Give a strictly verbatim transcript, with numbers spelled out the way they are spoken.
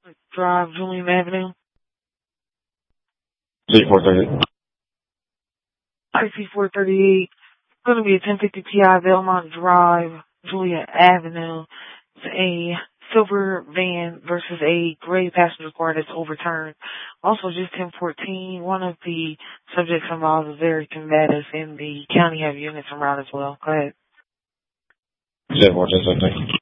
Drive, Julian Avenue. C four thirty-eight. I C four thirty-eight. It's going to be a ten fifty T I Belmont Drive, Julian Avenue. It's a silver van versus a gray passenger car that's overturned. Also, just ten fourteen, one of the subjects involved is very combative, and the county have units around as well. Go ahead. ten fourteen, same thing.